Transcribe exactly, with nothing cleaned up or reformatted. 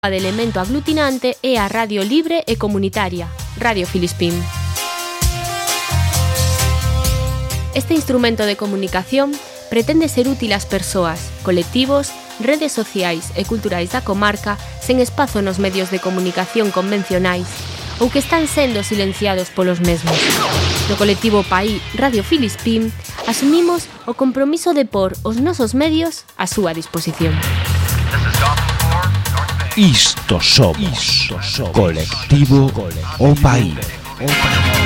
de elemento aglutinante é a radio libre e comunitaria, Radio Filispín. Este instrumento de comunicación pretende ser útil ás persoas, colectivos, redes sociais e culturais da comarca sen espazo nos medios de comunicación convencionais ou que están sendo silenciados polos mesmos. No colectivo Paí Radio Filispín asumimos o compromiso de por os nosos medios á súa disposición. Isto somos, Isto somos. Colectivo O Paí.